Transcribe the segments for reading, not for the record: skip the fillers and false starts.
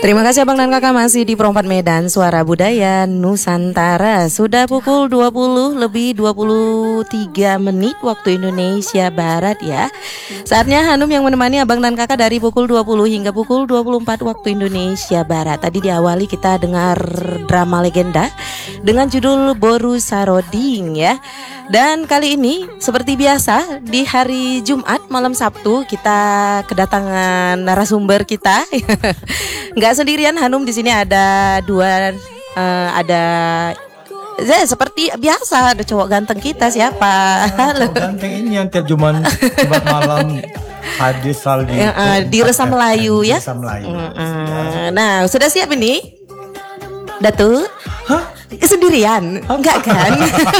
Terima kasih Abang dan Kakak masih di Perempat Medan Suara Budaya Nusantara. Sudah pukul 20 lebih 23 menit waktu Indonesia Barat ya. Saatnya Hanum yang menemani Abang dan Kakak dari pukul 20 hingga pukul 24 waktu Indonesia Barat. Tadi diawali kita dengar drama legenda dengan judul Boru Saroding ya. Dan kali ini seperti biasa di hari Jumat malam Sabtu kita kedatangan narasumber kita. Nggak sendirian Hanum, di sini ada dua ada seperti biasa ada cowok ganteng kita. Siapa? Cowok ganteng ini yang tiap Jumat malam hadir selalu di Resam Melayu ya. Nah, sudah siap ini? Datu? Hah? Sendirian? Enggak kan?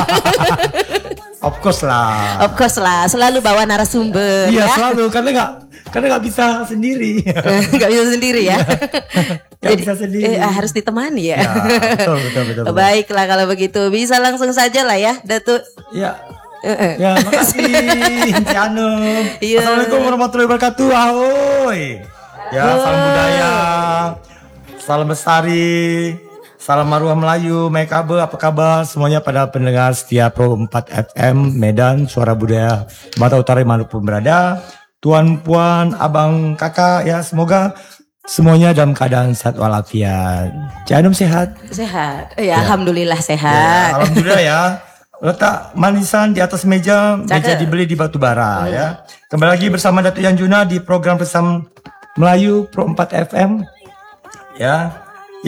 Of course lah. Of course lah, selalu bawa narasumber. Iya ya? selalu, karena nggak bisa sendiri. Nggak bisa sendiri ya. Nggak bisa sendiri. Harus ditemani ya. Betul. Baiklah kalau begitu, bisa langsung saja lah ya, Datu. Ya. Ya, makasih Ci Anum. Iya. Assalamualaikum warahmatullahi wabarakatuh. Ahoy. Ya, salam budaya. Salam lestari. Salam Maruah Melayu, Mekabe, apa kabar semuanya pada pendengar setia Pro 4 FM Medan Suara Budaya Sumatera Utara dimanapun berada. Tuan, puan, abang, kakak ya, semoga semuanya dalam keadaan sehat walafiat. Cik Anum sehat? Sehat. Ya, alhamdulillah sehat. Ya, alhamdulillah ya. Letak manisan di atas meja, meja dibeli di Batubara ya. Kembali lagi bersama Datuk Yanjuna di program Resam Melayu Pro 4 FM. Ya.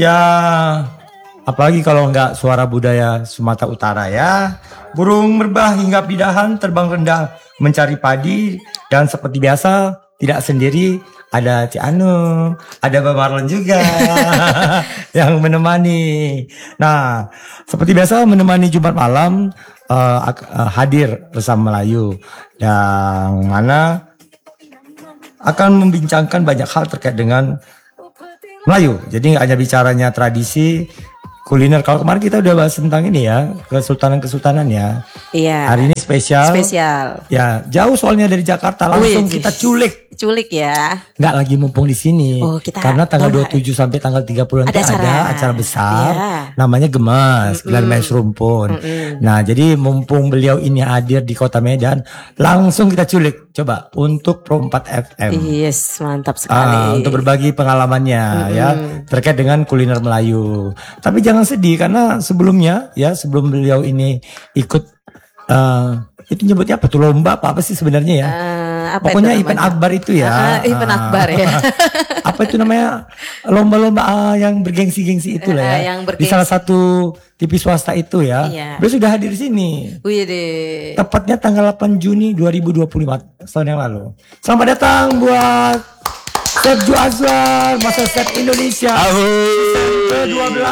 Apalagi kalau enggak suara budaya Sumatera Utara ya. Burung merbah hingga pidahan terbang rendah mencari padi. Dan seperti biasa tidak sendiri, ada Ci Anum, ada Bang Marlon juga yang menemani. Nah, seperti biasa menemani Jumat malam hadir Resam Melayu yang mana akan membincangkan banyak hal terkait dengan Melayu. Jadi nggak hanya bicaranya tradisi, kuliner. Kalau kemarin kita udah bahas tentang ini ya, kesultanan ya. Iya. Hari ini spesial. Ya, jauh soalnya dari Jakarta, langsung kita culik ya. Nggak lagi mumpung di sini. Karena tanggal 27 sampai tanggal 30 nanti ada acara besar. Namanya Gemas, gelar maes rumpun. Nah, jadi mumpung beliau ini hadir di Kota Medan, langsung kita culik. Coba untuk Pro 4 FM. Yes, mantap sekali. Untuk berbagi pengalamannya ya terkait dengan kuliner Melayu. Tapi jangan sedih karena sebelumnya ya, sebelum beliau ini ikut itu nyebutnya apa tuh, lomba apa sih sebenarnya ya? Pokoknya event akbar itu ya. Event akbar ya. Apa itu namanya? Lomba-lomba yang bergengsi-gengsi itu lah ya. Di salah satu TV swasta itu ya. Beliau sudah hadir di sini. Wih. Tepatnya tanggal 8 Juni 2025 tahun yang lalu. Selamat datang buat Chef Ju Azwar, Master Chef Indonesia. Ke-12.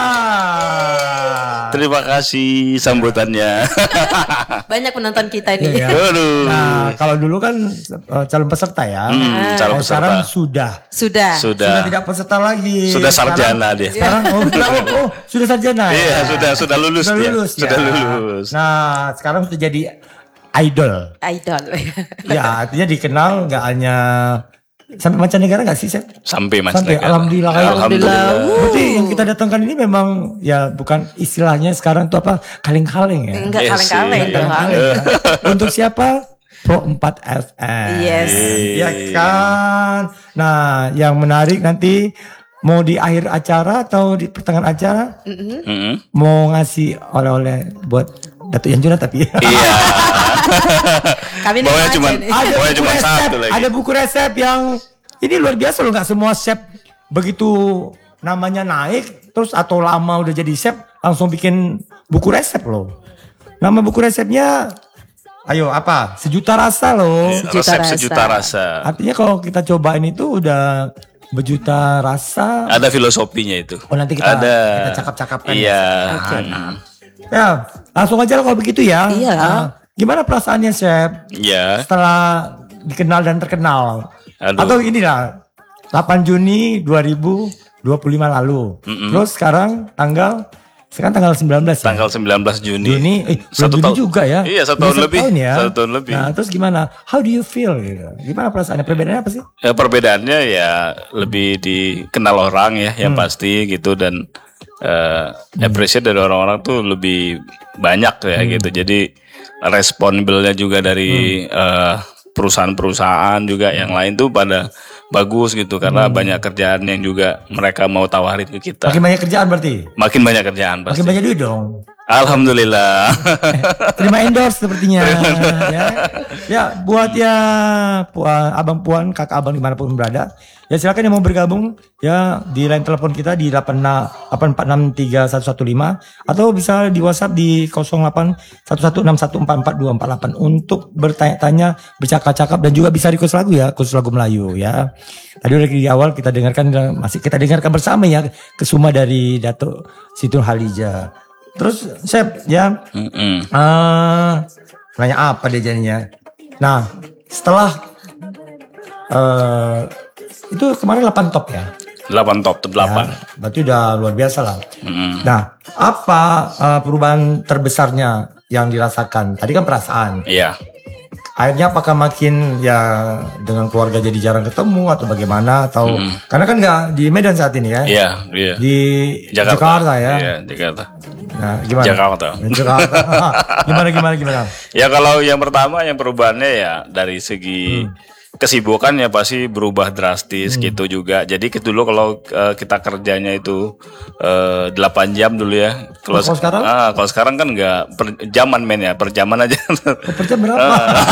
Terima kasih sambutannya. Banyak penonton kita ini. Ya. Nah, kalau dulu kan calon peserta ya. Calon peserta. Sekarang sudah tidak peserta lagi. Sudah sarjana dia. Sekarang sudah sarjana. Iya, sudah lulus dia. Sudah lulus. Nah, sekarang sudah jadi idol. Ya, artinya dikenal nggak hanya sampai mancanegara nggak sih, Chef? Sampai mancanegara. Alhamdulillah. Berarti yang kita datangkan ini memang ya bukan istilahnya sekarang tuh apa, kaleng-kaleng ya? Enggak kaleng-kaleng. Untuk siapa? Pro 4 FM. Yes. Ya kan. Nah, yang menarik nanti mau di akhir acara atau di pertengahan acara mau ngasih oleh-oleh buat Datuk Yanjuna tapi. Iya. Kami bawanya cuma satu lagi. Ada buku resep yang ini luar biasa loh, nggak semua chef begitu namanya naik terus atau lama udah jadi chef langsung bikin buku resep loh. Nama buku resepnya ayo apa? Sejuta rasa loh. Sejuta rasa. Artinya kalau kita cobain itu udah berjuta rasa. Ada filosofinya itu. Oh nanti kita cakap-cakapkan. Iya. Ya langsung aja lah kalau begitu ya. Iya. Gimana perasaannya Chef? Iya. Setelah dikenal dan terkenal. Aduh. Atau inilah 8 Juni 2025 lalu. Terus sekarang tanggal Sekarang tanggal 19 ya? Tanggal 19 Juni. Satu tahun juga ya? Iya, satu tahun lebih. Ya? Satu tahun lebih. Nah, terus gimana? How do you feel? Gitu? Gimana perasaannya? Perbedaannya apa sih? Ya, perbedaannya ya lebih dikenal orang ya, yang pasti gitu, dan appreciate dari orang-orang tuh lebih banyak ya gitu. Jadi responsible-nya juga dari perusahaan-perusahaan juga yang lain tuh pada bagus gitu, karena banyak kerjaan yang juga mereka mau tawarin ke kita. Makin banyak kerjaan berarti? Makin banyak kerjaan pasti. Makin banyak duit dong. Alhamdulillah. Terima endorse sepertinya. Ya, buat ya abang puan, kakak abang dimanapun berada, ya silakan yang mau bergabung ya di line telepon kita di 8463115 atau bisa di WhatsApp di 081161444248 untuk bertanya-tanya, bercakap-cakap, dan juga bisa request lagu ya, khusus lagu Melayu ya. Tadi udah di awal kita dengarkan, masih kita dengarkan bersama ya, Kesuma dari Datuk Siti Nurhaliza. Terus Sep ya, nanya apa dia jadinya? Nah, setelah itu kemarin 8 top ya? 8 top, 8. Ya, berarti udah luar biasa lah. Nah, apa perubahan terbesarnya yang dirasakan? Tadi kan perasaan. Iya. Akhirnya apakah makin ya dengan keluarga jadi jarang ketemu atau bagaimana, atau karena kan nggak di Medan saat ini ya? Iya, iya. Di Jakarta ya? Iya, Jakarta. Nah, gimana? Jakarta. Gimana? Ya kalau yang pertama, yang perubahannya ya dari segi kesibukan ya pasti berubah drastis gitu juga. Jadi dulu kalau kita kerjanya itu 8 jam dulu ya. Kalau sekarang? Kalau sekarang kan enggak per jaman ya, per jaman aja. Per jam berapa?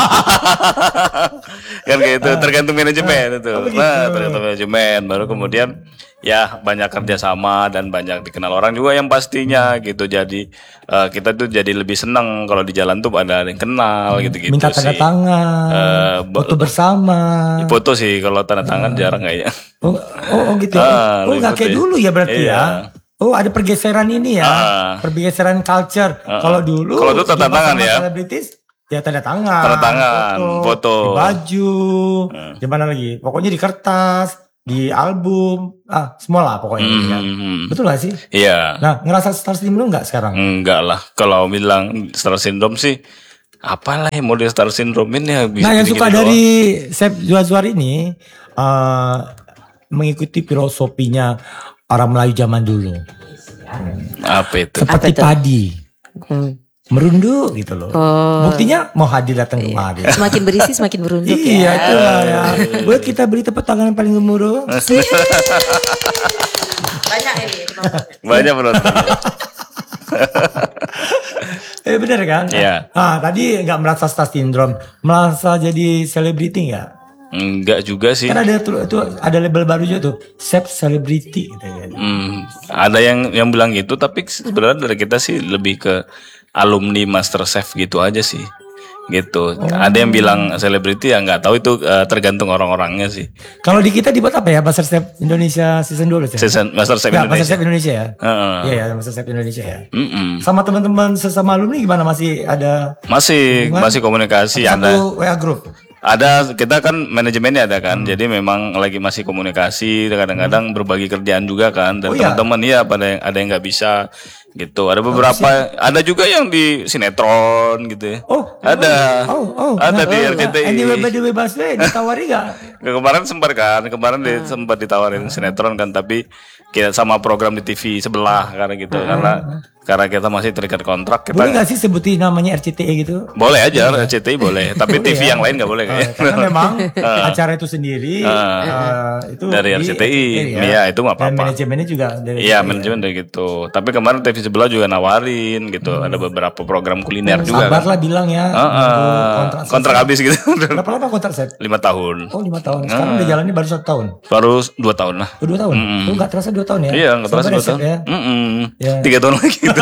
Kan gitu, tergantung manajemen itu. Tergantung manajemen, baru kemudian ya banyak kerjasama dan banyak dikenal orang juga yang pastinya gitu. Jadi kita tuh jadi lebih senang kalau di jalan tuh ada yang kenal gitu-gitu. Minta tanda tangan, foto bersama. Foto sih kalau tanda tangan jarang kayaknya. Oh gitu. Nggak kayak dulu ya berarti ya. Oh, ada pergeseran ini ya. Pergeseran culture. Kalau dulu tanda tangan ya. Selebritis ya tanda tangan. Tanda tangan, foto. Di baju. Di mana lagi? Pokoknya di kertas, di album, semua lah pokoknya. Ya. Betul gak sih? Iya. Nah, ngerasa star syndrome nggak sekarang? Enggak lah. Kalau bilang star syndrome sih, apalah yang model star syndrome ini ya. Nah, yang suka dari Sep Zuazwar ini mengikuti filosofinya orang Melayu zaman dulu. Apa itu? Seperti padi. Merunduk gitu loh. Buktinya mau hadir datang kemari. Semakin berisi semakin merunduk. Iya, itulah ya. Boleh kita beri tepuk tangan yang paling gemuruh? Banyak ini. Banyak penonton. Bener kan? Iya. Tadi nggak merasa star syndrome, merasa jadi selebriti nggak? Enggak juga sih. Kan ada label baru juga tuh, Sep Celebrity gitu ya. Ada yang bilang gitu, tapi sebenarnya dari kita sih lebih ke alumni MasterChef gitu aja sih. Gitu. Ada yang bilang selebriti, ya nggak tahu, itu tergantung orang-orangnya sih. Kalau di kita dibuat apa ya, MasterChef Indonesia season 2 ya? MasterChef Indonesia. MasterChef Indonesia ya. Iya, MasterChef Indonesia ya. Sama teman-teman sesama alumni gimana, masih ada? Masih komunikasi. Satu WA group. Ada, kita kan manajemennya ada kan, jadi memang lagi masih komunikasi, kadang-kadang berbagi kerjaan juga kan, dan teman-teman ya ada yang nggak bisa gitu, ada beberapa, ada juga yang di sinetron gitu ya, ada di RCTI. Anyway, by the way, Baswe ditawari nggak? Kemarin sempat ditawarin sinetron kan, tapi kita sama program di TV sebelah karena gitu, karena kita masih terikat kontrak. Boleh nggak sih sebutin namanya RCTI gitu? Boleh aja, RCTI boleh, tapi TV yang lain nggak boleh kayaknya. Karena memang acara itu sendiri itu dari RCTI, ya itu nggak apa-apa. Dan manajemennya juga dari. Iya, manajemen dari gitu. Tapi kemarin TV sebelah juga nawarin gitu, ada beberapa program kuliner juga. Sabar lah bilang ya. Kontrak habis gitu. Berapa lama kontrak, Sep? 5 tahun. Oh, 5 tahun. Sekarang udah jalannya baru 1 tahun. Baru 2 tahun lah. 2 tahun. Oh, nggak terasa 2 tahun ya? Iya, nggak terasa 2 tahun. Ya. 3 tahun lagi gitu.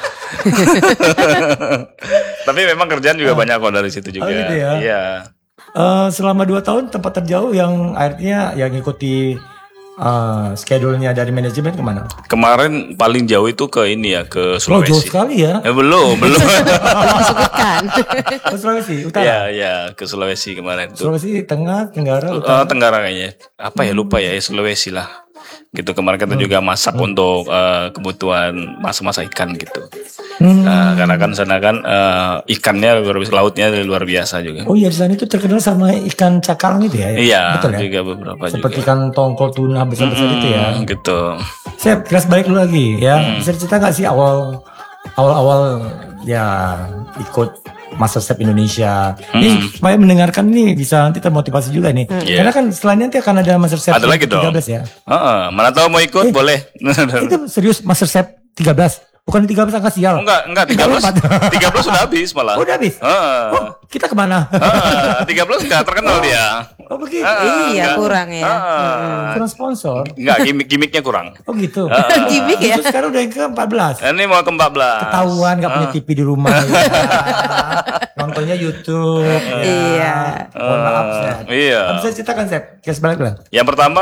Tapi memang kerjaan juga banyak kok dari situ juga. Gitu ya? Iya. Selama 2 tahun tempat terjauh yang akhirnya yang ngikuti schedule-nya dari manajemen kemana? Kemarin paling jauh itu ke ini ya, ke Sulawesi. Jauh sekali ya? Belum. Disebutkan. Ke Sulawesi Utara? Iya, ke Sulawesi kemarin tuh. Sulawesi Tengah, Tenggara, Utara? Tenggara kayaknya. Apa ya, lupa ya, Sulawesi lah. gitu. Kemarin kita juga masak untuk kebutuhan masak ikan gitu. Karena kan sana kan ikannya luar biasa, lautnya luar biasa juga. Oh iya, di sana itu terkenal sama ikan cakalang itu ya? Iya, betul ya. juga beberapa Seperti juga. ikan tongkol, tuna besar-besar itu ya. Gitu. Saya kelas balik dulu lagi ya. Bisa cerita nggak sih awal ya ikut MasterChef Indonesia? Ini supaya mendengarkan nih bisa nanti termotivasi juga nih. Karena kan setelahnya nanti akan ada MasterChef Ada lagi dong. 13 ya. Mana tahu mau ikut boleh. Itu serius MasterChef 13. Bukan 13 angka sial. Enggak 13 sudah habis malah. Oh, udah habis. Oh, kita kemana? 13 enggak terkenal dia. Oh begitu. Iya, kurang ya. Kurang sponsor. Enggak, gimmicknya kurang. Oh gitu. Gimik ya. Terus sekarang udah yang ke-14. Ini mau ke 14. Ketahuan gak punya TV di rumah ya. Nontonnya YouTube ya. Iya. Mohon maaf Sep. Iya. Bisa ceritakan Sep, Kes balik lah. Yang pertama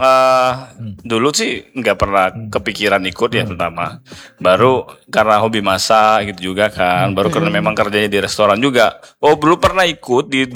dulu sih nggak pernah kepikiran ikut ya pertama. Baru karena hobi masak gitu juga kan. Baru karena memang kerjanya di restoran juga. Oh, belum pernah ikut di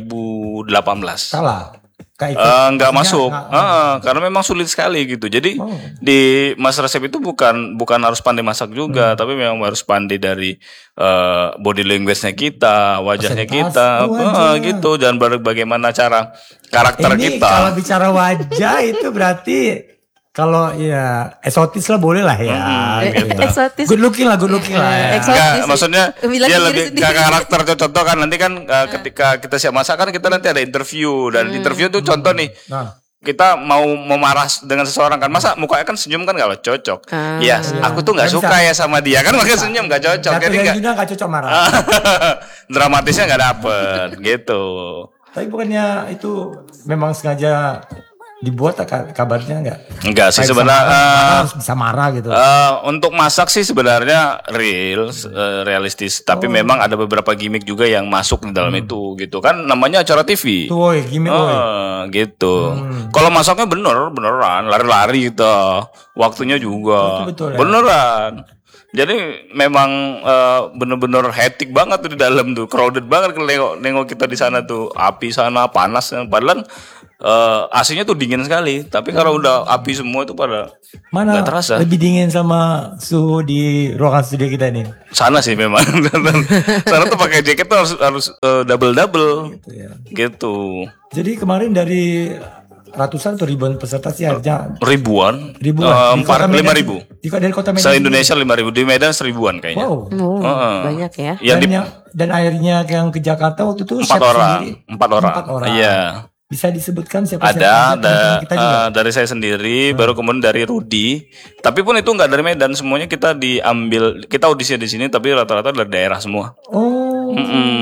2018. Salah. Kayak Nggak masuk, karena memang sulit sekali gitu. Jadi di MasterChef itu bukan harus pandai masak juga, tapi memang harus pandai dari body language-nya kita, wajahnya kita, gitu. Dan bagaimana cara karakter ini kita. kalau bicara wajah itu berarti kalau ya eksotis lah boleh lah ya. gitu. Eksotis. Good looking lah ya. Eksotis. Enggak, maksudnya Bilang dia diri lebih sendiri. ke karakter contoh kan nanti kan ketika kita siap masak kan kita nanti ada interview dan interview tuh contoh nih. Nah, Kita mau memarah dengan seseorang kan masa mukanya kan senyum kan gak cocok. Iya, aku tuh nggak Nggak suka bisa. ya sama dia kan makanya senyum nggak cocok. Jatuh Jadi dari nggak Gina gak cocok marah. dramatisnya nggak dapet gitu. Tapi bukannya itu memang sengaja dibuat kabarnya enggak? Enggak sih Baik sebenarnya. harus bisa marah gitu. Untuk masak sih sebenarnya realistis, tapi memang ada beberapa gimmick juga yang masuk di dalam itu gitu kan namanya acara TV. Tuh woi, gimmick woi. Gitu. Kalau masaknya beneran lari-lari gitu. Waktunya juga Betul, ya. beneran. Jadi memang bener-bener hektik banget tuh di dalam tuh, crowded banget kalau nengok kita di sana tuh, api sana panas, padahal AC-nya tuh dingin sekali. Tapi kalau udah api semua itu pada Mana nggak terasa. lebih dingin sama suhu di ruangan studio kita ini? Sana sih memang. Sana tuh pakai jaket tuh harus double Ya. gitu. Jadi kemarin dari ratusan atau ribuan peserta sih harusnya Ribuan, Di kota Medan. 5.000. Dari kota Medan. Se Indonesia 5.000, di Medan 1.000-an kayaknya. Wow. Banyak ya. Dan airnya yang ke Jakarta waktu itu chef 4 orang, sendiri. 4 orang. 4 orang. Iya. Bisa disebutkan siapa Ada kita juga. dari saya sendiri, baru kemudian dari Rudi. Tapi pun itu nggak dari Medan, semuanya kita audisi di sini, tapi rata-rata dari daerah semua. Oh.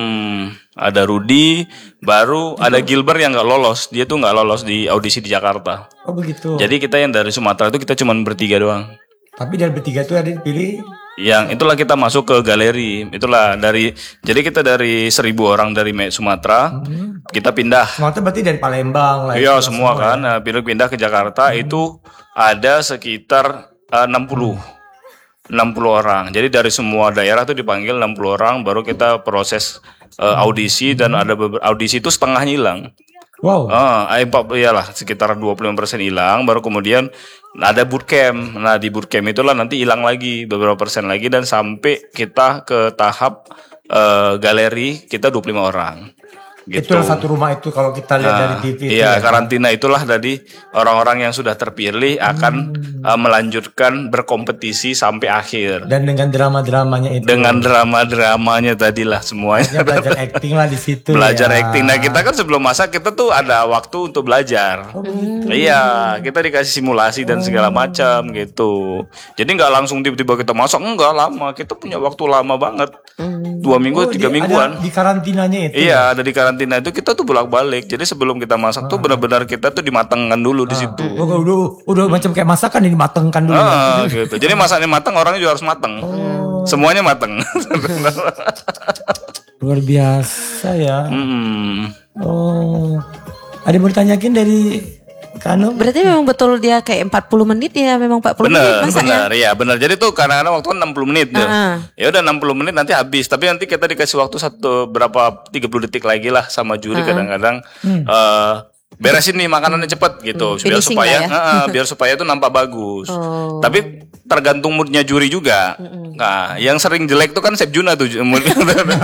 Ada Rudi, baru ada Gilbert yang nggak lolos, dia tuh nggak lolos di audisi di Jakarta. Oh begitu. Jadi kita yang dari Sumatera itu kita cuma bertiga doang. Tapi dari bertiga itu ada dipilih. Yang itulah kita masuk ke galeri. Itulah jadi kita dari 1.000 orang dari Sumatera, kita pindah. Sumatera berarti dari Palembang lah. Iya, itu semua kan. Nah, pindah ke Jakarta itu ada sekitar 60 orang. Jadi dari semua daerah tuh dipanggil 60 orang, baru kita proses audisi dan ada audisi itu setengahnya hilang. Wow. Iyalah sekitar 25% hilang, baru kemudian ada bootcamp. Nah di bootcamp itulah nanti hilang lagi beberapa persen lagi dan sampai kita ke tahap galeri kita 25 orang. Gitu. Itulah satu rumah itu kalau kita lihat dari TV. itu Iya, ya. karantina itulah dari orang-orang yang sudah terpilih akan melanjutkan berkompetisi sampai akhir. Dan dengan drama-dramanya itu. Dengan drama-dramanya tadilah semuanya. Ya, belajar acting lah di situ. Belajar ya. acting. Nah kita kan sebelum masak kita tuh ada waktu untuk belajar. Iya, kita dikasih simulasi dan segala macam gitu. Jadi nggak langsung tiba-tiba kita masak, enggak lama. Kita punya waktu lama banget, 2 minggu, 3 mingguan. Ada di karantinanya itu. Iya, ada di karantina itu kita tuh bolak-balik. Jadi sebelum kita masak tuh benar-benar kita tuh dimatangkan dulu di situ. Udah macam kayak masakan ini dimatengkan dulu. Gitu. Jadi masaknya matang, orangnya juga harus matang. Semuanya matang. Luar biasa ya. Hmm. Oh. Ada yang mau ditanyakin dari Kano? Berarti memang betul dia kayak 40 menit ya, memang 40 menit masaknya. Bener, iya bener. Jadi tuh kadang-kadang waktu kan 60 menit tuh. Ya udah 60 menit nanti habis. Tapi nanti kita dikasih waktu berapa 30 detik lagi lah sama juri kadang-kadang beresin nih makanannya cepet gitu, biar finishing supaya lah ya. biar supaya itu nampak bagus. Oh. Tapi tergantung moodnya juri juga. Nah, yang sering jelek tuh kan Chef Juna tuh moodnya.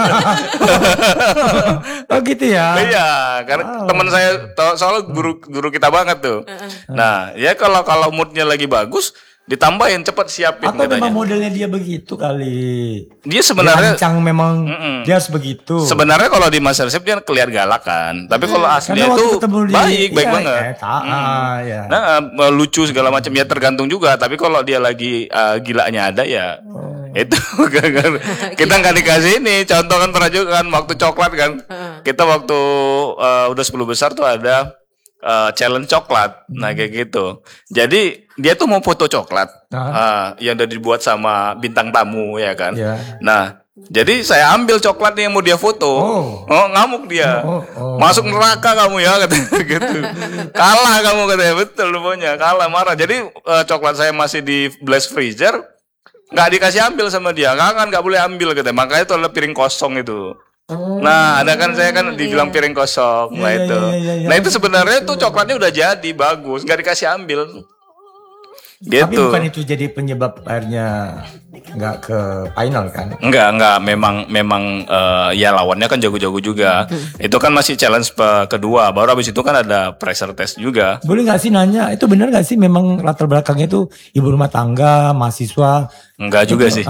Oh gitu ya. Iya, karena teman saya soalnya guru kita banget tuh. Nah, ya kalau moodnya lagi bagus, ditambahin cepet siapin Atau katanya. memang modelnya dia begitu kali. Dia sebenarnya Dirancang memang dia harus begitu. sebenarnya kalau di MasterChef dia kelihatan galak kan, tapi kalau asli Karena waktu itu ketemu di- baik iya, banget. ya. Nah, lucu segala macam ya tergantung juga. Tapi kalau dia lagi gilanya ada ya itu kita nggak dikasih ini. Contoh kan pernah juga kan waktu coklat kan. Kita waktu udah 10 besar tuh ada challenge coklat. Nah kayak gitu. Jadi dia tuh mau foto coklat yang udah dibuat sama bintang tamu ya kan. Iya. Nah jadi saya ambil coklatnya yang mau dia foto. Oh ngamuk dia. Masuk neraka kamu ya katanya gitu. Kalah kamu katanya, betul rupanya kalah, marah. Jadi coklat saya masih di blast freezer, nggak dikasih ambil sama dia. Kan nggak boleh ambil katanya. Makanya itu adalah piring kosong itu. Nah, ada kan saya kan dibilang piring kosong. Nah itu. Nah itu sebenarnya tuh coklatnya udah jadi bagus, nggak dikasih ambil. Gitu. Tapi bukan itu jadi penyebab akhirnya nggak ke final kan? Enggak, memang ya lawannya kan jago-jago juga. Itu kan masih challenge kedua, baru habis itu kan ada pressure test juga. Boleh nggak sih nanya, itu benar nggak sih memang latar belakangnya itu ibu rumah tangga, mahasiswa? Enggak juga sih.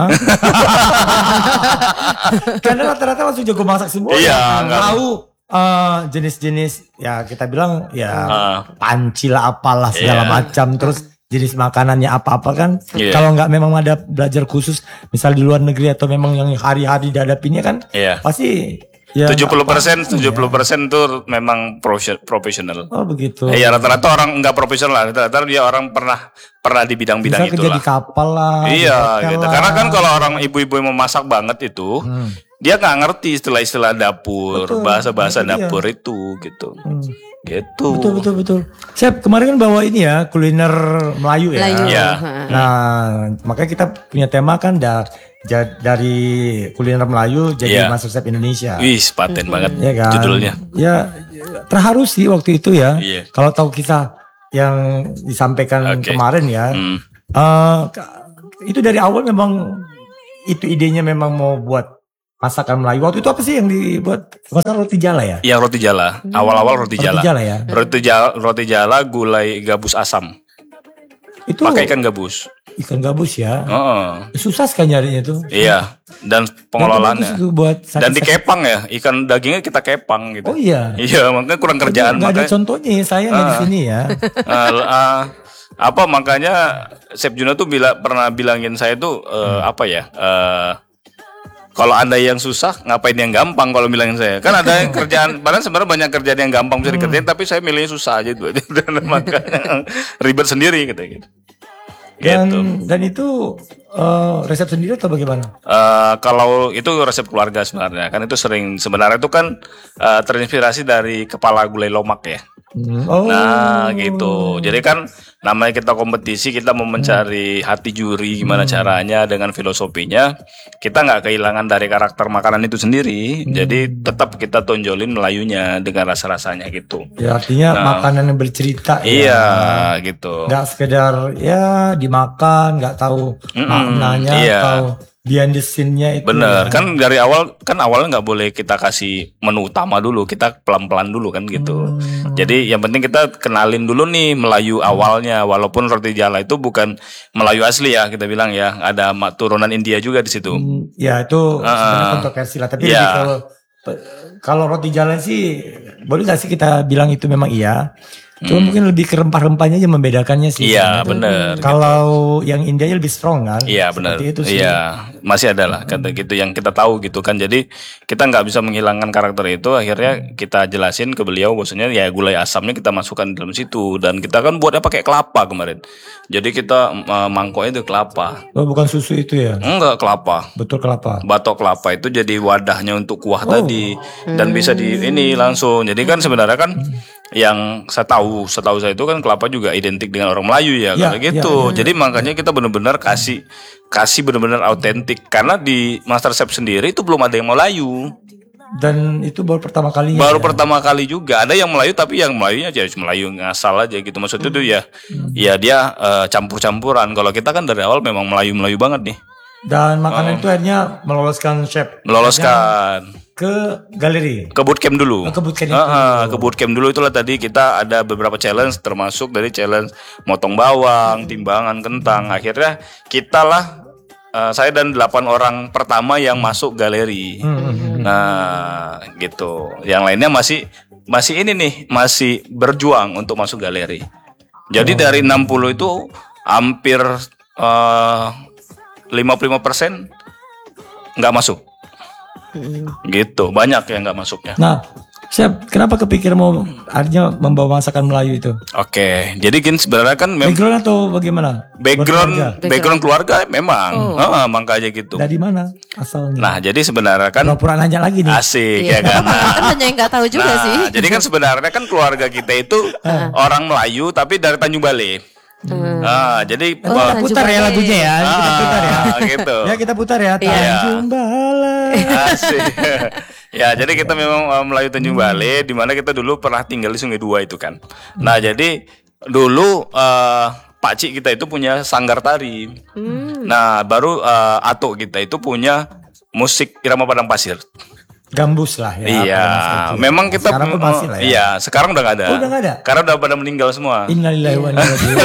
Karena rata-rata langsung jago masak semua. Iya, enggak. Tahu jenis-jenis ya kita bilang ya panci lah apalah segala macam, terus jenis makanannya apa-apa kan. Kalau nggak memang ada belajar khusus misal di luar negeri atau memang yang hari-hari dihadapinya kan pasti ya 70% tuh memang profesional. Oh begitu. Iya, rata-rata orang nggak profesional, rata-rata dia orang pernah di bidang-bidang bisa kerja itulah. di kapal lah. Iya, di hotel gitu. lah. Karena kan kalau orang ibu-ibu yang memasak banget itu, dia nggak ngerti istilah-istilah dapur, bahasa-bahasa dapur itu gitu. Gitu. Betul. Chef, kemarin kan bawa ini ya, kuliner Melayu ya. Iya. Nah, makanya kita punya tema kan dari kuliner Melayu jadi MasterChef Indonesia. Wih, paten banget Ya kan? judulnya. Ya, terharu sih waktu itu ya. Iya. Kalau tahu kisah yang disampaikan kemarin ya. Itu dari awal memang itu idenya memang mau buat masakan Melayu. Waktu itu apa sih yang dibuat? Masakan roti jala ya? Iya, roti jala. Awal-awal roti jala. Roti jala ya. Roti jala gulai gabus asam. Itu Pakai ikan gabus. ikan gabus ya. Heeh. Susah sekali nyarinya tuh. Iya, dan pengelolaannya. Itu buat Dan dikepang ya, ikan dagingnya kita kepang gitu. Oh iya. Iya, makanya kurang kerjaan. Nggak ada Makanya contohnya ya, saya nggak di sini ya. makanya Chef Juna tuh pernah bilangin saya tuh apa ya? Kalau Anda yang susah, ngapain yang gampang kalau bilangin saya? Kan ada yang kerjaan, padahal sebenarnya banyak kerjaan yang gampang bisa dikerjain, tapi saya milihnya susah aja tuh. Dan makanya ribet sendiri gitu. Dan itu resep sendiri atau bagaimana? Kalau itu resep keluarga sebenarnya, kan itu sering sebenarnya itu kan terinspirasi dari kepala gulai lomak ya. Nah gitu. Jadi kan namanya kita kompetisi, kita mau mencari hati juri gimana caranya dengan filosofinya. Kita nggak kehilangan dari karakter makanan itu sendiri. Jadi tetap kita tonjolin Melayunya dengan rasa-rasanya gitu. Ya artinya makanan yang bercerita. Iya gitu. Nggak sekedar ya dimakan, nggak tahu maknanya atau behind the scene-nya itu. Bener, kan dari awal kan awalnya nggak boleh kita kasih menu utama dulu, kita pelan-pelan dulu kan gitu. Jadi yang penting kita kenalin dulu nih Melayu awalnya, walaupun roti jala itu bukan Melayu asli ya kita bilang ya, ada turunan India juga di situ. Ya itu sebenarnya kontroversi lah, tapi lebih kalau roti jala sih boleh nggak sih kita bilang itu memang iya. Cuma mungkin lebih ke rempah-rempahnya aja membedakannya sih. Iya benar. Kalau yang Indianya lebih strong kan. Iya benar. Itu sih. Iya masih ada lah kata gitu yang kita tahu gitu kan. Jadi kita nggak bisa menghilangkan karakter itu. Akhirnya kita jelasin ke beliau bahwasanya ya gulai asamnya kita masukkan di dalam situ, dan kita kan buatnya pakai kelapa kemarin. Jadi kita mangkoknya itu kelapa. Oh, bukan susu itu ya? Enggak, kelapa. Betul kelapa. Batok kelapa itu jadi wadahnya untuk kuah tadi, dan bisa di ini langsung. Jadi kan sebenarnya kan yang setahu saya itu kan kelapa juga identik dengan orang Melayu ya, kalau gitu. Jadi makanya kita benar-benar kasih benar-benar autentik, karena di MasterChef sendiri itu belum ada yang Melayu. Dan itu baru pertama kalinya. Baru pertama kali juga. Ada yang Melayu tapi yang Melayunya jadi Melayu ngasal aja gitu. Maksudnya tuh ya dia campur-campuran. Kalau kita kan dari awal memang Melayu banget nih. Dan makanan itu akhirnya meloloskan chef. Meloloskan Ke galeri. ke bootcamp dulu. Ke bootcamp itu. Ke bootcamp dulu itulah tadi kita ada beberapa challenge termasuk dari challenge motong bawang, timbangan kentang. Akhirnya kita lah saya dan 8 orang pertama yang masuk galeri. Nah, gitu. Yang lainnya masih ini nih, masih berjuang untuk masuk galeri. Jadi dari 60 itu hampir 55% nggak masuk. Gitu, banyak yang nggak masuknya. Nah, Chef, kenapa kepikir mau artinya membawa masakan Melayu itu? Oke, jadi gini sebenarnya kan Background atau bagaimana? background keluarga memang, makanya gitu. Dari mana asalnya? Nah, jadi sebenarnya kan Pura-pura nanya lagi nih. asik ya kan. Kan hanya yang nggak tahu juga sih. Jadi kan sebenarnya kan keluarga kita itu orang Melayu tapi dari Tanjung Balai. Jadi Kita putar ya lagunya ya. Kita putar ya. Gitu. Ya kita putar ya. Tanjung Balai. Asik. Ya, jadi kita memang Melayu Tanjung Balai, di mana kita dulu pernah tinggal di Sungai Dua itu kan. Nah, jadi dulu Pak Cik kita itu punya sanggar tari. Nah, baru Atuk kita itu punya musik irama padang pasir. Gambus lah ya. Iya, memang kita Sekarang pun masih lah ya. Iya, sekarang udah nggak ada. Oh, udah nggak ada? Karena udah pada meninggal semua. Innalillahi wa inna ilaihi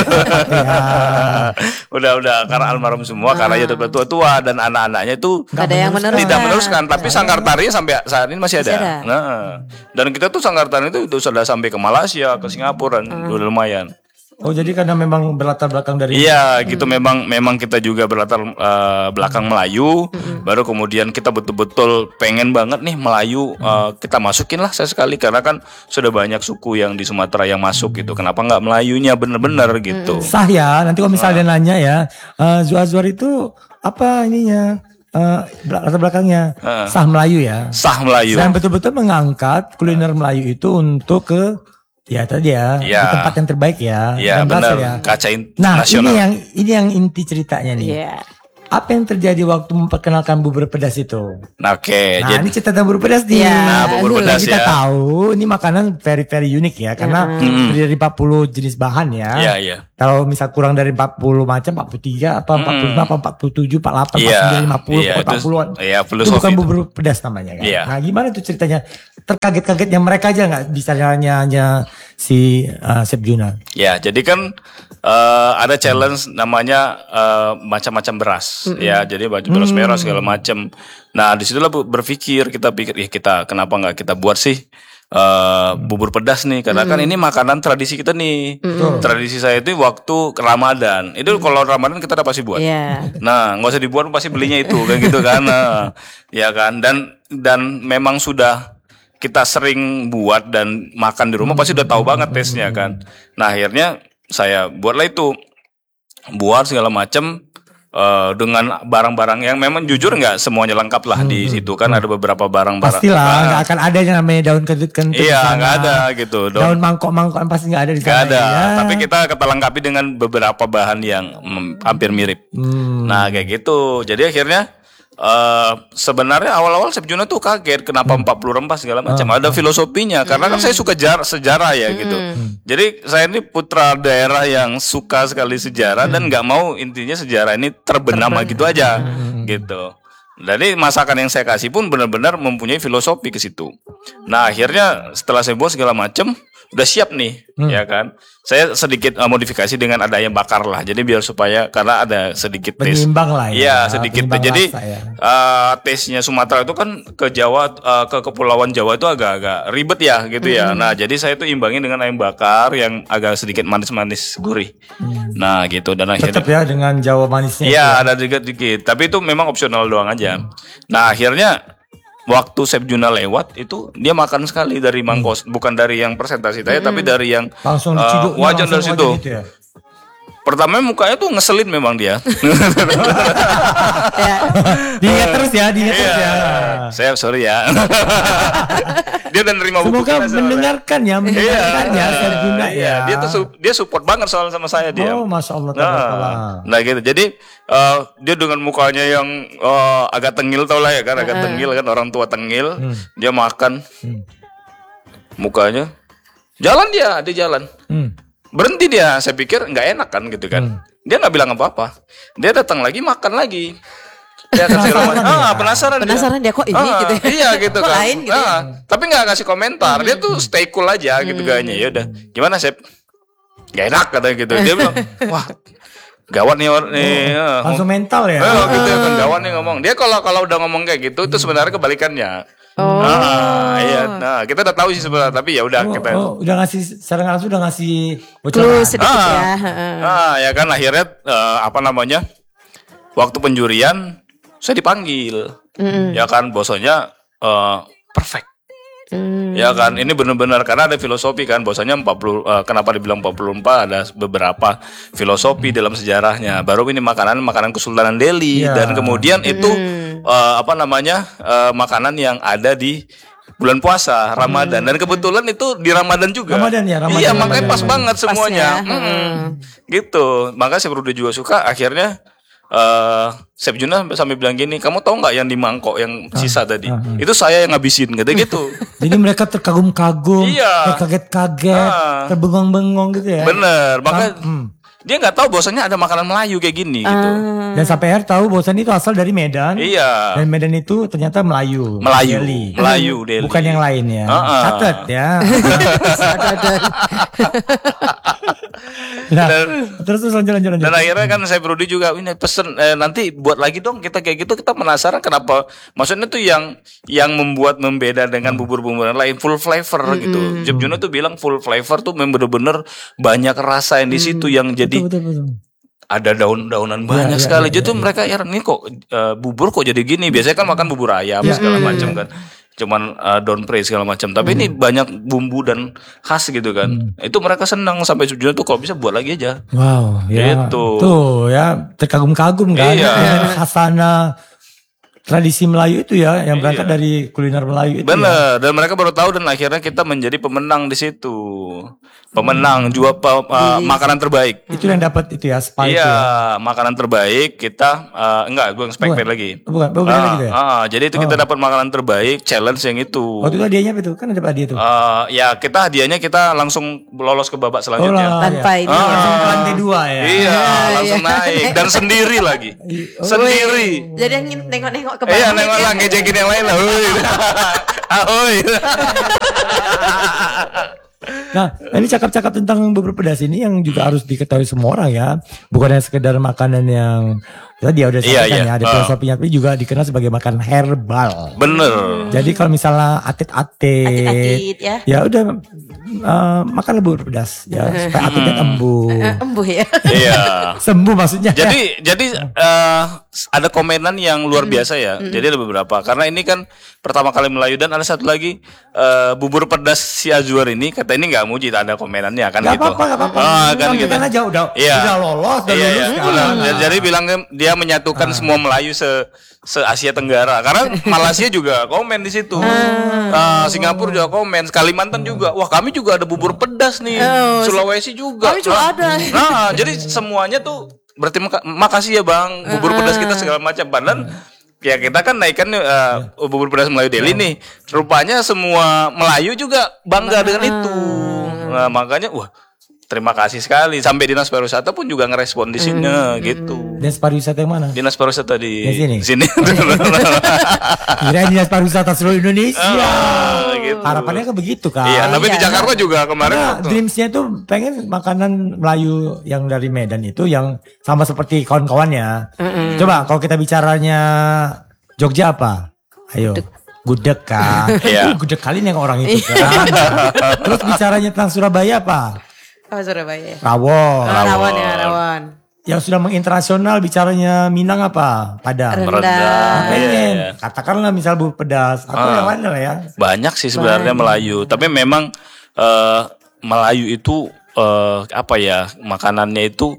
raji'un. Udah karena almarhum semua karena ya udah tua dan anak-anaknya itu Nggak ada yang meneruskan. tidak meneruskan, tapi sanggar tarinya sampai saat ini masih ada. Masih ada. Nah, dan kita tuh sanggar tari itu sudah sampai ke Malaysia, ke Singapura, udah lumayan. Oh, jadi karena memang berlatar belakang dari Iya, gitu memang kita juga berlatar belakang Melayu, baru kemudian kita betul-betul pengen banget nih Melayu kita masukin lah sekali karena kan sudah banyak suku yang di Sumatera yang masuk gitu. Kenapa nggak Melayunya bener-bener gitu? sah ya. Nanti kalau misalnya nanya ya, Zuazwar itu apa ininya? Latar belakangnya sah Melayu ya. Sah Melayu. Dan betul-betul mengangkat kuliner Melayu itu untuk ke ya tadi ya, Ya. di tempat yang terbaik ya. Iya dan berhasil benar, kaca Nah, nasional. ini yang inti ceritanya nih. Iya. Apa yang terjadi waktu memperkenalkan bubur pedas itu? Oke, Nah, jadi ini cerita tentang bubur pedas nih. Iya. Nah, bubur pedas Kita ya. tahu ini makanan very unik ya, karena terdiri dari 40 jenis bahan ya. Iya, iya. Kalau misal kurang dari 40 macam, 43 apa 45 apa 47, 48, 49, 50, Iya, pokoknya 40-an. iya, Itu filosofi bukan itu. bubur pedas namanya kan. Iya. Nah, gimana tuh ceritanya? Terkaget-kagetnya mereka aja nggak bisa hanya si Chef Juna. Ya, jadi kan ada challenge namanya macam-macam beras, ya. Jadi beras merah segala macam. Nah, disitulah kita pikir, ya kita kenapa nggak kita buat sih bubur pedas nih? Karena kan ini makanan tradisi kita nih. Tradisi saya itu waktu Ramadan. Itu kalau Ramadan kita udah pasti buat. Iya. Nah, nggak usah dibuat pasti belinya itu kayak gitu kan. Nah, ya kan. Dan memang sudah kita sering buat dan makan di rumah pasti udah tahu banget tesnya kan. Nah, akhirnya saya buatlah itu, buat segala macam dengan barang-barang yang memang jujur nggak semuanya lengkap lah di situ kan, ada beberapa barang-barang. Pastilah nggak akan ada yang namanya daun kentut. Iya, nggak ada gitu. Daun mangkok pasti nggak ada di sana. Nggak ada. Ya. Tapi kita lengkapi dengan beberapa bahan yang hampir mirip. Nah, kayak gitu. Jadi akhirnya sebenarnya awal-awal Chef Juna tuh kaget kenapa 40 rempah segala macam. Ada filosofinya karena kan saya suka sejarah ya gitu. Jadi saya ini putra daerah yang suka sekali sejarah dan nggak mau intinya sejarah ini terbenam gitu aja gitu. Jadi masakan yang saya kasih pun benar-benar mempunyai filosofi ke situ. Nah, akhirnya setelah saya buat segala macam udah siap nih, ya kan. Saya sedikit modifikasi dengan ada ayam bakar lah. Jadi biar supaya karena ada sedikit taste. Penyimbang lah ya. Iya, sedikit. Penyimbang Jadi rasa ya. taste-nya Sumatera itu kan ke Jawa, ke kepulauan Jawa itu agak-agak ribet ya gitu ya. Nah, jadi saya tuh imbangin dengan ayam bakar yang agak sedikit manis-manis gurih. Nah, gitu dan akhirnya Tetap ya dengan Jawa manisnya. iya, ada dikit-dikit. Tapi itu memang opsional doang aja. Nah, akhirnya waktu Chef Juna lewat itu dia makan sekali dari mangkos, bukan dari yang presentasi saya tapi dari yang Langsung diciduk, wajan dari langsung situ. wajan gitu ya? Pertama mukanya tuh ngeselin memang dia. Ya. Diingat terus ya, diingat terus ya. Saya sorry ya. Dia udah nerima buku Semoga kita soalnya. mendengarkan ya, Chef Juna ya. Dia support banget soal sama saya dia. Oh, Masya Allah. tabarakallah. Nah gitu. Jadi dia dengan mukanya yang agak tengil tau lah ya kan, agak tengil kan, orang tua tengil. Dia makan, mukanya jalan dia jalan. Berhenti dia, saya pikir nggak enak kan gitu kan. Dia nggak bilang apa-apa. Dia datang lagi makan lagi. Dia kasih penasaran. Penasaran dia kok ini gitu. Iya gitu Kok kan. lain gitu. Tapi nggak kasih komentar. Dia tuh stay cool aja gitu kayaknya. Ya udah, gimana Chef? Gak enak katanya gitu. Dia bilang, wah gawat nih Langsung mental ya. gitu kan, gawat nih ngomong. Dia kalau udah ngomong kayak gitu itu sebenarnya kebalikannya. Iya. Nah, kita udah tahu sih sebenarnya, tapi ya udah kita. Udah ngasih secara langsung udah ngasih Clue bocoran. sedikit ya. Ya kan akhirnya apa namanya? Waktu penjurian saya dipanggil. Ya kan bosnya perfect. Ya kan ini benar-benar karena ada filosofi kan bosnya 40 kenapa dibilang 44 ada beberapa filosofi dalam sejarahnya. Baru ini makanan Kesultanan Delhi dan kemudian itu apa namanya makanan yang ada di bulan puasa Ramadan dan kebetulan itu di Ramadan juga. Ramadan. Iya makanya pas banget semuanya. ya. Gitu. Makanya saya berdua juga suka akhirnya Chef Juna sampai bilang gini, kamu tahu nggak yang di mangkok yang sisa tadi? Itu saya yang ngabisin, kata gitu. Jadi mereka terkagum-kagum, Iya. terkaget-kaget, terbengong-bengong gitu ya. Bener, makanya dia nggak tahu bahwasanya ada makanan Melayu kayak gini gitu. Dan sampai akhir tahu bahwasannya itu asal dari Medan. Iya. Dan Medan itu ternyata Melayu. Delhi. Melayu Delhi. Bukan yang lain ya. Catat ya. Nah, terus lanjut. Dan akhirnya kan saya Brody juga ini pesen nanti buat lagi dong kita kayak gitu, kita penasaran kenapa maksudnya tuh yang membuat membeda dengan bubur-buburan lain full flavor gitu. Chef Juna tuh bilang full flavor tuh bener-bener banyak rasa yang di situ yang jadi Betul. ada daun-daunan banyak sekali. Jadi tuh mereka ya ini kok bubur kok jadi gini. Biasanya kan makan bubur ayam segala macam kan. Cuman daun pre segala macam. Tapi ini banyak bumbu dan khas gitu kan. Itu mereka senang sampai tujuan tuh kalau bisa buat lagi aja. Wow, ya. Gitu. Tuh ya, terkagum-kagum kan. Iya. Dengan khasana tradisi Melayu itu ya, yang berangkat dari kuliner Melayu itu. Bener, dan mereka baru tahu dan akhirnya kita menjadi pemenang di situ. Pemenang jual makanan terbaik. Itu yang dapat itu ya, spa itu Iya, ya. makanan terbaik kita enggak, gue spektakel lagi. Bukan gitu ya. Jadi itu kita dapat makanan terbaik, challenge yang itu. Waktu itu hadiahnya apa itu? Kan ada hadiah tuh. Ya kita hadiahnya kita langsung lolos ke babak selanjutnya. Tanpa ini. Langsung ke lantai 2 ya. Iya, langsung naik dan sendiri lagi. Sendiri. Jadi yang nengok-nengok ke Iya, bawah. nengok lah ngejekin yang lain lah. Ahoy. Nah, ini cakap-cakap tentang bubur pedas ini yang juga harus diketahui semua orang ya. Bukan hanya sekedar makanan yang tadi udah sampaikan ya, ada filosofinya, tapi juga dikenal sebagai makanan herbal. Bener. Jadi kalau misalnya Atit-atit ya. ya udah makan bubur pedas ya supaya atitnya embuh. Embuh ya. Iya. Sembuh maksudnya. Jadi ada komenan yang luar biasa ya. Jadi ada beberapa. Karena ini kan pertama kali Melayu dan ada satu lagi bubur pedas si Azwar ini kata ini nggak muji, ada komenannya kan Gak gitu. apa-apa. Kan gitu. Sampaikan aja udah lolos, udah Iya, lulus. iya. kan. Jadi bilang dia menyatukan semua Melayu se Asia Tenggara. Karena Malaysia juga komen di situ. Singapura juga komen, Kalimantan juga. Wah, kami juga ada bubur pedas nih. Sulawesi juga. Kami juga ada. Nah, jadi semuanya tuh berarti makasih ya Bang, bubur pedas kita segala macam. Padahal ya kita kan naikkan bubur pedas Melayu Delhi nih. Rupanya semua Melayu juga bangga dengan itu. Nah, makanya wah, terima kasih sekali. Sampai Dinas Pariwisata pun juga ngerespon di sini gitu. Dinas pariwisata yang mana? Dinas Pariwisata di Di sini? sini. Kira Dinas Pariwisata seluruh Indonesia. Gitu. Harapannya kan begitu kan. Iya, tapi di Jakarta juga kemarin Karena waktu- dreamsnya tuh pengen makanan Melayu yang dari Medan itu yang sama seperti kawan-kawannya. Coba kalau kita bicaranya Jogja apa? Ayo. Gudeg kan. Iya. Gudeg kali nih orang itu kan. Terus bicaranya tentang Surabaya apa? Oh, Surabaya. Rawon. Rawon ya, rawon. Yang sudah menginternasional bicaranya Minang apa? Padang. Rendang. Pengen. Katakanlah misal bubur pedas atau yang lain lah ya. banyak sih sebenarnya Melayu, tapi memang Melayu itu apa ya, makanannya itu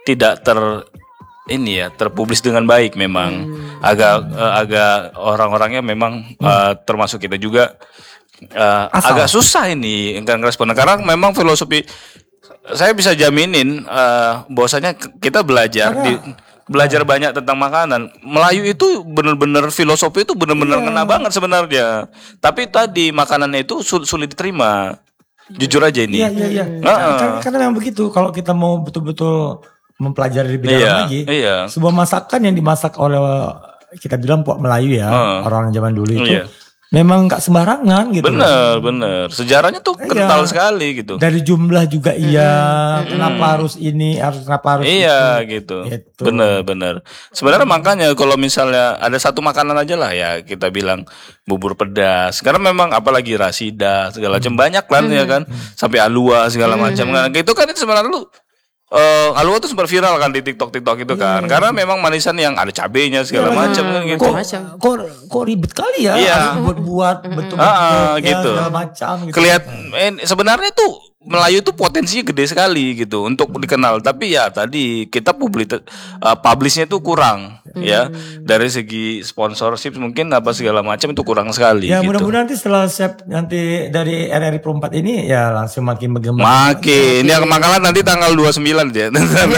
tidak terpublis dengan baik memang. Agak orang-orangnya memang termasuk kita juga agak susah ini ngerespon karena memang filosofi saya bisa jaminin bahwasanya kita belajar banyak tentang makanan. Melayu itu benar-benar filosofi itu benar-benar ngena banget sebenarnya. Tapi tadi makanannya itu sulit diterima. Jujur aja ini. Iya. Karena memang begitu. Kalau kita mau betul-betul mempelajari lebih dalam lagi, sebuah masakan yang dimasak oleh kita bilang Pok Melayu ya, orang zaman dulu itu. Memang gak sembarangan gitu. Bener. Sejarahnya tuh kental sekali gitu. Dari jumlah juga kenapa harus ini, kenapa harus itu. Gitu. Bener. Sebenarnya makanya kalau misalnya ada satu makanan aja lah ya kita bilang bubur pedas. Karena memang apalagi rasida segala macam banyak kan ya kan. Sampai alua segala macam. Nah, gitu kan itu sebenarnya lu alua tuh sempat viral kan di TikTok itu kan. Karena memang manisan yang ada cabenya segala macam kan gitu. Kok ribet kali ya buat betul-betul gitu. segala macam gitu. Kelihatan sebenarnya tuh Melayu tuh potensinya gede sekali gitu untuk dikenal. Tapi ya tadi kita publishnya tuh kurang ya. Dari segi sponsorship mungkin apa segala macam itu kurang sekali. Ya gitu. mudah-mudahan nanti setelah nanti dari RRI Pro 4 ini ya langsung makin bergema. Makin. Ini makanan nanti tanggal 29 ya.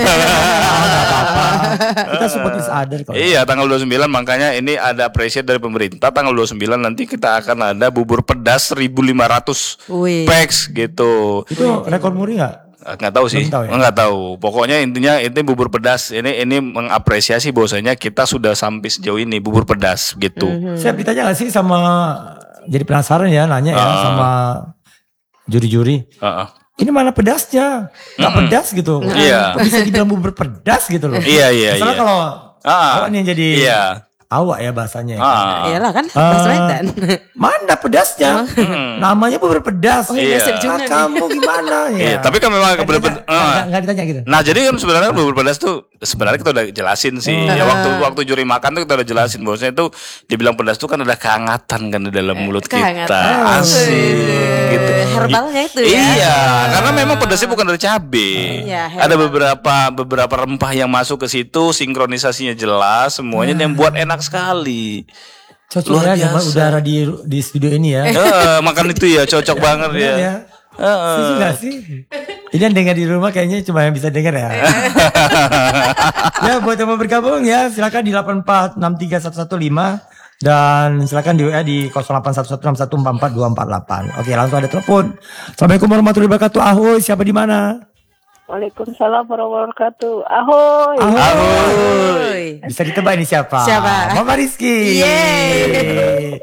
Kita support is other kok. Iya, tanggal 29 makanya ini ada appreciate dari pemerintah. Tanggal 29 nanti kita akan ada bubur pedas 1.500 packs gitu. Itu rekor muri nggak? Nggak tahu sih, nggak tahu. Pokoknya intinya ini bubur pedas. Ini mengapresiasi bahwasanya kita sudah sampai sejauh ini bubur pedas gitu. Saya ditanya nggak sih sama, jadi penasaran ya nanya ya sama juri-juri. Ini mana pedasnya? Nggak pedas gitu. Iya. Bisa dibilang bubur pedas gitu loh. Iya. Misalnya kalau awak nih jadi awak ya bahasanya. Iyalah kan bahasa Medan. Mana pedasnya? Namanya bubur pedas. Kamu gimana ya? Tapi kan memang nggak ditanya gitu. Nah jadi kan sebenarnya bubur pedas tuh sebenarnya kita udah jelasin sih. Ya waktu juri makan tuh kita udah jelasin bahwasanya itu dibilang pedas tuh kan ada kehangatan kan di dalam mulut kita. Asik gitu. Herbalnya itu ya. Iya, karena memang pedasnya bukan dari cabe. Ada beberapa rempah yang masuk ke situ, sinkronisasinya jelas, semuanya yang buat enak sekali. Cocok ya sama udara di studio ini ya. Makan itu ya cocok banget ya. Setuju gak sih? Ini yang dengar di rumah kayaknya cuma yang bisa dengar ya. Ya buat yang mau bergabung ya silakan di 8463115 dan silakan di WA di 081161444248. Oke, langsung ada telepon. Assalamualaikum warahmatullahi wabarakatuh. Ahoy, siapa di mana? Waalaikumsalam warahmatullahi wabarakatuh. Ahoy. Ahoy. Bisa ditebak ini siapa? Mama Rizky. Yeay.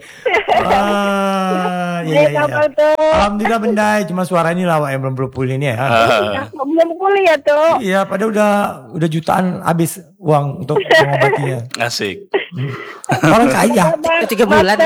Iya. Alhamdulillah Bendai, cuma suara ini lah yang belum pulih ini ya. Belum pulih ya tuh. Iya, padahal udah jutaan habis uang untuk mengobatinya. Asik. Orang kaya. 3 bulan.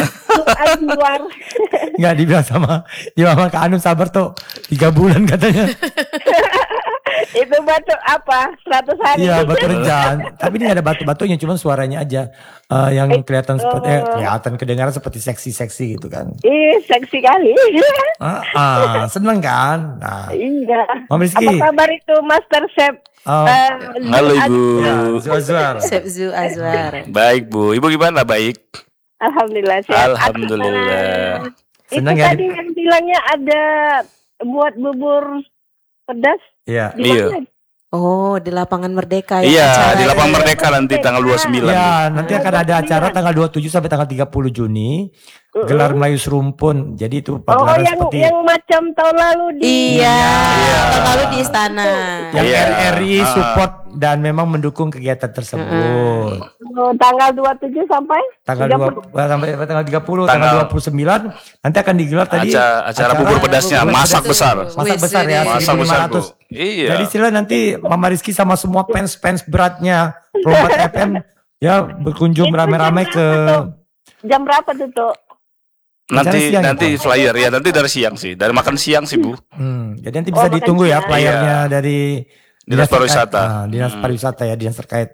Enggak dibilang sama Mama Kak Anu sabar tuh 3 bulan katanya. Itu batu apa? 100 hari. Iya, batu renjan. Tapi ini ada batu-batunya, cuma suaranya aja yang kelihatan seperti kelihatan kedengaran seperti seksi-seksi gitu kan. Seksi kali. Seneng kan? Nah. Iya. Mama Rizky. Apa kabar itu Master Chef? Halo Ibu. Chef Zu Azwar. Baik Bu, Ibu gimana? Baik. Alhamdulillah sehat. Alhamdulillah. Senang itu ya, tadi yang bilangnya ada buat bubur pedas. Iya. Oh, di Lapangan Merdeka ya. Iya, di Lapangan Merdeka nanti tanggal 29. Iya, nanti akan ada acara tanggal 27 sampai tanggal 30 Juni. Gelar Melayu Serumpun. Jadi itu pagelaran seperti yang macam tahun lalu di tahun lalu di istana. yang RRI support dan memang mendukung kegiatan tersebut. Tanggal 27 sampai tanggal 30, tanggal 29 nanti akan digelar tadi acara bubur pedasnya masak besar. Masak besar ya, masak besar, Bu. 1.500. Iya. Jadi sila nanti Mama Rizky sama semua fans beratnya Pro4 FM ya berkunjung rame-rame ke jam berapa tuh? Nanti siang, flyer ya, nanti dari siang sih, dari makan siang sih Bu. Jadi nanti bisa ditunggu ya flyernya dari Dinas Pariwisata. Dinas Pariwisata ya, dinas terkait.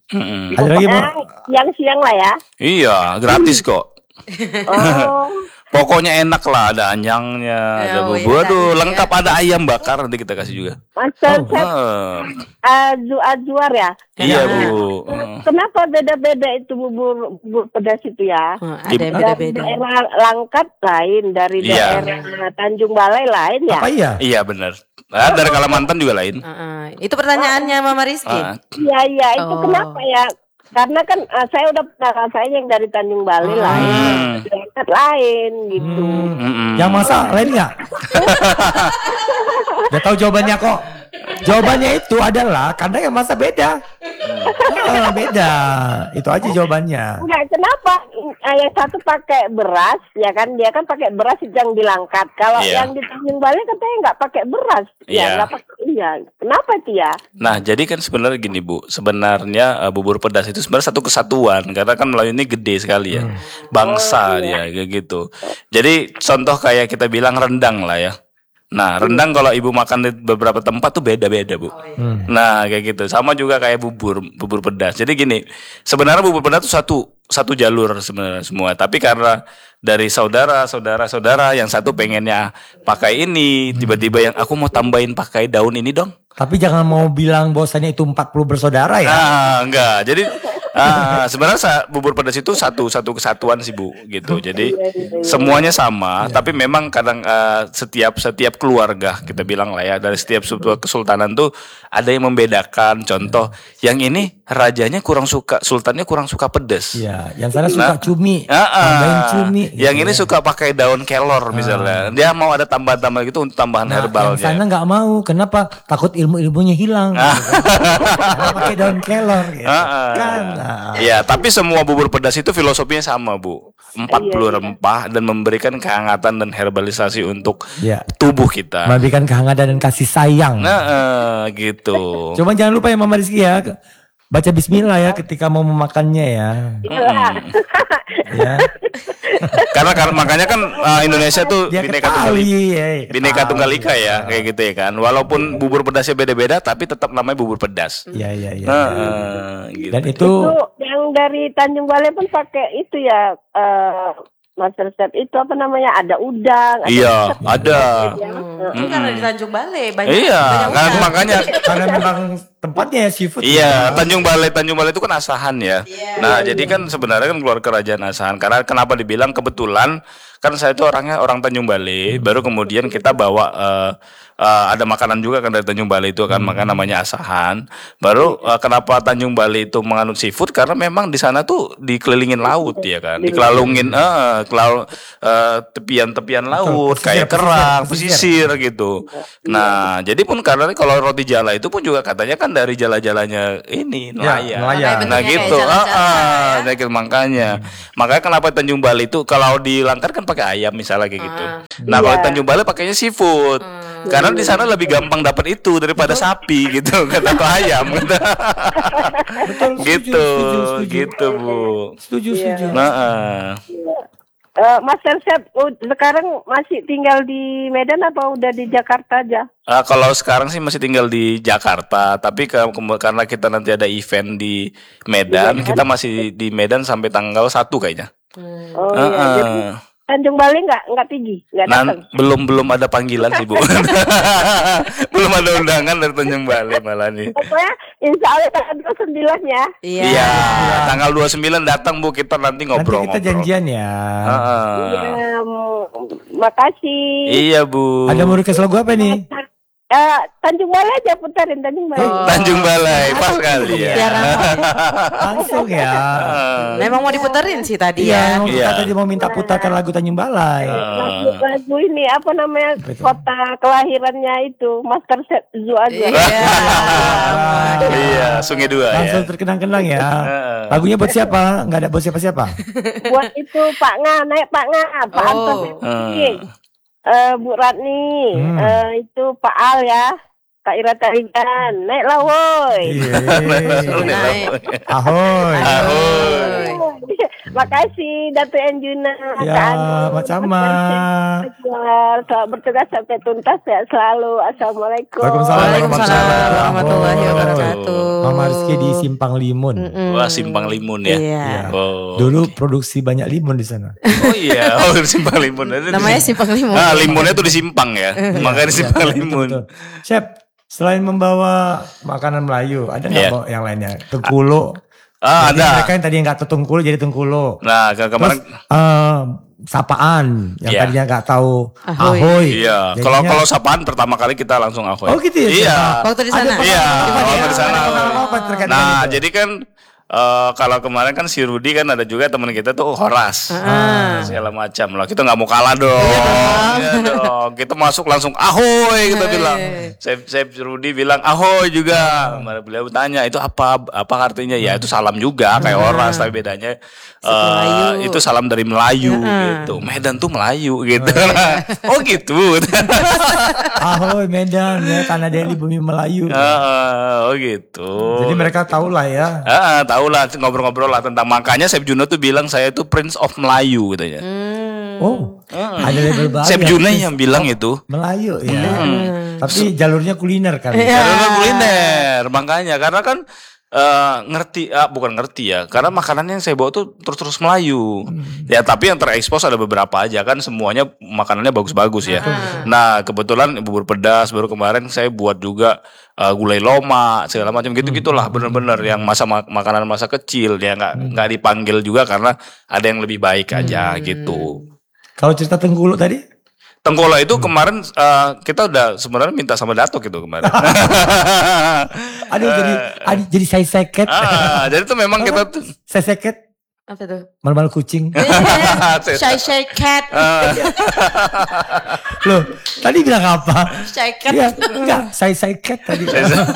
Ada lagi Bu? Siang-siang lah ya. Iya, gratis kok. Pokoknya enak lah, ada anyangnya, ada Oh, bubur, iya, aduh iya. lengkap, ada ayam bakar nanti kita kasih juga. Master Oh, Chef Azuar ya. Iya Nah. Bu. Kenapa beda-beda itu bubur pedas itu ya? Oh, ada yang Dari beda-beda. daerah Langkat lain, dari Iya. daerah Tanjung Balai lain ya. Apa iya? Iya benar. Dari Kalimantan juga lain. Itu pertanyaannya Mama Rizky. Ah, Iya iya itu Oh. kenapa ya? Karena kan saya udah pernah rasain yang dari Tanjung Balai lain, dari Langkat lain gitu. mm-mm. Yang masak lain nggak? Udah tahu jawabannya kok. Jawabannya itu adalah karena yang masak beda. Beda. Itu aja jawabannya. Enggak, kenapa? Yang satu pakai beras, ya kan? Dia kan pakai beras yang dilangkat. Kalau Iya. yang di Tanjung Balai katanya nggak pakai beras. Iya. Ya, nggak pakai. Iya. Kenapa itu ya? Nah, jadi kan sebenarnya gini Bu, sebenarnya bubur pedas itu sebenarnya satu kesatuan karena kan Melayu ini gede sekali ya, bangsa dia kayak gitu. Jadi contoh kayak kita bilang rendang lah ya. Nah, rendang kalau ibu makan di beberapa tempat tuh beda-beda Bu. Nah, kayak gitu. Sama juga kayak bubur pedas. Jadi gini, sebenarnya bubur pedas itu satu jalur sebenarnya semua. Tapi karena dari saudara yang satu pengennya pakai ini, tiba-tiba yang aku mau tambahin pakai daun ini dong. Tapi jangan mau bilang bahwasannya itu 40 bersaudara ya. Enggak. Jadi sebenarnya bubur pedas itu satu kesatuan sih Bu, gitu. Jadi semuanya sama, tapi memang kadang setiap keluarga kita bilang lah ya, dari setiap kesultanan tuh ada yang membedakan. Contoh, yang ini rajanya kurang suka, sultannya kurang suka pedas. Iya, yang sana suka Nah, cumi. Tambahin cumi. Yang gitu ini ya. suka pakai daun kelor misalnya. Dia mau ada tambahan-tambahan gitu untuk tambahan Nah, yang herbalnya. sana nggak mau. Kenapa? Takut ilmunya hilang. Gitu. Karena pakai daun kelor gitu. Kan. Nah. Ya, tapi semua bubur pedas itu filosofinya sama, Bu. 40 rempah dan memberikan kehangatan dan herbalisasi untuk Iya. tubuh kita. Memberikan kehangatan dan kasih sayang. Nah, gitu. Cuma jangan lupa ya Mama Rizky ya, baca bismillah ya ketika mau memakannya ya. Ya. Karena makanya kan Indonesia tuh Dia bineka ketahui ya. Bineka Tunggal Ika ya, kayak gitu ya kan. Walaupun bubur pedasnya beda-beda, tapi tetap namanya bubur pedas. Iya iya iya. Gitu. Dan itu Itu yang dari Tanjung Balai pun pakai itu ya. Master Chef itu apa namanya? Ada udang. Iya, ada. Ini karena di Tanjung Balai banyak. Iya, banyak kan udang. makanya. karena memang tempatnya ya seafood. Iya, Tanjung Balai itu kan Asahan ya. Nah, jadi kan sebenarnya kan keluar kerajaan Asahan. Karena kenapa dibilang kebetulan kan saya itu orangnya orang Tanjung Balai. Baru kemudian kita bawa ada makanan juga kan dari Tanjung Balai itu kan, maka namanya Asahan. Baru kenapa Tanjung Balai itu menganut seafood karena memang di sana tuh dikelilingin laut ya kan, dikelalungin tepian-tepian laut kayak kerang, pesisir gitu. Nah, jadi pun karena kalau roti jala itu pun juga katanya kan dari jala-jalanya ini nelayan. nelayan. Nah Bentuknya gitu, kayak jala-jala, nah, gitu, makanya kenapa Tanjung Balai itu kalau di Langkat kan pakai ayam misalnya kayak gitu. Nah kalau di Tanjung Balai pakainya seafood. Karena di sana lebih gampang dapat itu daripada sapi gitu, kata atau ayam gitu. Gitu, gitu Bu. Setuju setuju. Nah, Master Chef sekarang masih tinggal di Medan apa udah di Jakarta aja? kalau sekarang sih masih tinggal di Jakarta, tapi karena kita nanti ada event di Medan, kita masih di Medan sampai tanggal 1 kayaknya. Oh iya. Jadi Tanjung Balai nggak tinggi, nggak Nah, datang. belum ada panggilan sih Bu. Belum ada undangan dari Tanjung Balai malah nih. Pokoknya insya Allah tanggal 29 ya. Iya, tanggal 29 datang Bu, kita nanti Nanti ngobrol. kita janjian ya. Iya, makasih. Iya Bu. Ada mau request lagu apa nih? Tanjung Balai aja putarin Tanjung Balai. Tanjung Balai, pas kali ya. Biar apa? Langsung ya. Memang mau diputerin sih tadi Iya, ya. kita tadi mau minta putarkan lagu Tanjung Balai. Lagu ini apa namanya kota kelahirannya itu Master Chef Zuazua. Iya, Sungai Dua ya. Langsung terkenang-kenang ya. Lagunya buat siapa? Nggak ada buat siapa-siapa. Buat itu Pak Nga, naik Pak Nga, Pak Anton, Bu Ratni, itu Pak Al ya, Kak Ira Tarigan, naik lah woi. Naik. Ahoy. Makasih Datu Enjuna. Ya, sama-sama. Selamat bertugas sampai tuntas ya selalu. Assalamualaikum. Waalaikumsalam. Waalaikumsalam warahmatullahi wabarakatuh. Mama Rizky Rizky di Simpang Limun. Wah, Simpang Limun ya. Iya. Oh. Dulu produksi banyak limun di sana. Oh iya, di Simpang Limun. Namanya Simpang Limun. Nah, limunnya tuh di Simpang ya. Makanya di Simpang Limun. Betul. Chef, selain membawa makanan Melayu, ada nggak bawa yang lainnya? Tengkulo. Jadi Ada. mereka yang tadi nggak tahu tengkulo jadi tengkulo. Nah, kemarin sapaan yang tadinya nggak tahu Ahoy. ahoy. iya, kalau sapaan pertama kali kita langsung ahoy. Oh gitu ya. Iya. Waktu di sana. Iya, waktu di sana. Apa terkait dengan Nah, itu? jadi kan kalau kemarin kan si Rudi kan ada juga teman kita tuh Horas. Segala macam lah. Kita nggak mau kalah dong. Iya dong. Kita masuk langsung ahoy kita bilang. Chef Rudi bilang ahoy juga. Kemarin beliau tanya itu apa artinya? Ya itu salam juga kayak Horas tapi bedanya itu salam dari Melayu gitu. Medan tuh Melayu gitu. Oh gitu. Ahoy Medan ya, Tanah Deli bumi Melayu. Oh gitu. Jadi mereka tahu lah ya. Tahu lah ngobrol-ngobrol lah tentang, makanya Chef Juno tuh bilang saya itu Prince of Melayu gitu ya. Oh, ada label baru. Chef ya, Juno Prince yang bilang of itu. Melayu ya. Tapi jalurnya kuliner kan. Karena kuliner, makanya karena kan bukan ngerti ya, karena makanan yang saya bawa tuh terus Melayu. Ya tapi yang terekspos ada beberapa aja kan, semuanya makanannya bagus-bagus ya. Nah kebetulan bubur pedas baru kemarin saya buat juga gulai loma segala macam gitu-gitulah, bener-bener yang makanan masa kecil ya, nggak dipanggil juga karena ada yang lebih baik aja gitu. Kalau cerita Tengkulo tadi? Tengkola itu kemarin kita udah sebenarnya minta sama Datuk gitu kemarin. Aduh jadi saya seket. Jadi tuh memang kita tuh Saya seket. Apa tuh? Mal-mal kucing. Shy cat. Loh, tadi bilang apa? Shy cat. Iya, enggak, saya seket tadi.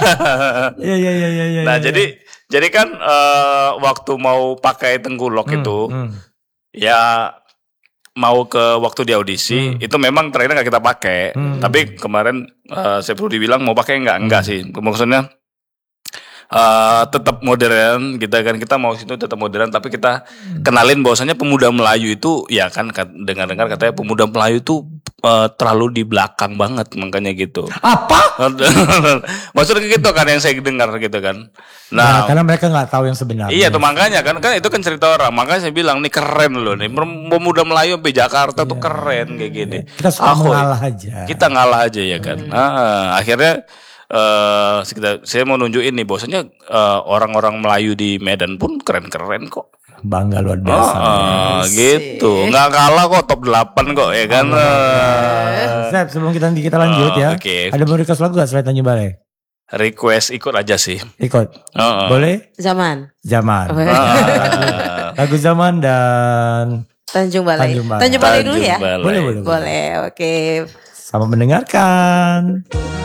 Iya. Nah, jadi kan waktu mau pakai tengkulok itu ya mau ke waktu di audisi itu memang terakhir nggak kita pakai, tapi kemarin saya perlu dibilang mau pakai enggak sih, maksudnya tetap modern kita mau situ tetap modern, tapi kita kenalin bahwasanya pemuda Melayu itu ya kan dengar katanya pemuda Melayu itu terlalu di belakang banget, makanya gitu. Apa? Maksudnya gitu kan yang saya dengar gitu kan. Nah, karena mereka nggak tahu yang sebenarnya. Iya tuh makanya kan itu kan cerita orang, makanya saya bilang nih keren loh nih pemuda Melayu sampai Jakarta tuh keren kayak gini. Kita suka mengalah aja. Kita ngalah aja ya kan. Akhirnya saya mau nunjukin nih bahwasanya orang-orang Melayu di Medan pun keren-keren kok. Bangga luar biasa. Gitu. Nggak kalah kok, top 8 kok ya kan. Zep, sebelum kita lanjut ya. Okay. Ada mau request lagu gak selain Tanjung Balai? Request ikut aja sih. Ikut. Boleh? Zaman. Lagu Zaman dan Tanjung Balai. Tanjung Balai dulu ya? Boleh. Boleh, oke. Sama mendengarkan.